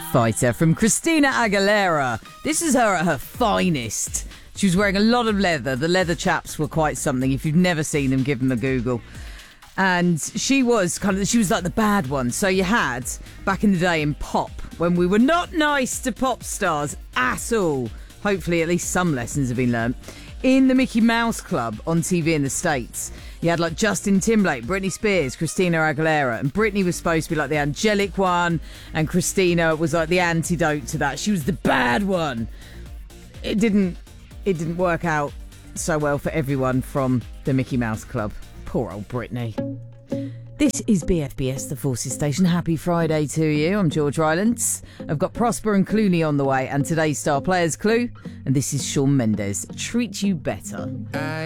Fighter from Christina Aguilera. This is her at her finest. She was wearing a lot of leather. The leather chaps were quite something. If you've never seen them, give them a Google. And she was like the bad one. So you had, back in the day in pop, when we were not nice to pop stars at all, hopefully at least some lessons have been learnt, in the Mickey Mouse Club on TV in the States, you had like Justin Timberlake, Britney Spears, Christina Aguilera, and Britney was supposed to be like the angelic one, and Christina was like the antidote to that. She was the bad one. It didn't work out so well for everyone from the Mickey Mouse Club. Poor old Britney. This is BFBS, the Forces Station. Happy Friday to you. I'm George Rylands. I've got Prosper and Clooney on the way, and today's star players clue. And this is Shawn Mendes. Treat You Better.